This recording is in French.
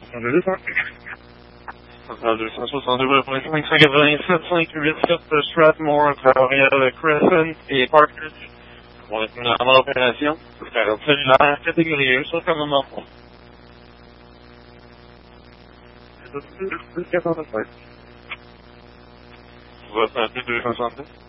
262.587 Strathmore, Ontario, Crescent et Partridge. On est en opération. Cellulaire, catégorie 1, sur comme un enfant. C'est 405. Vous va tenter 260.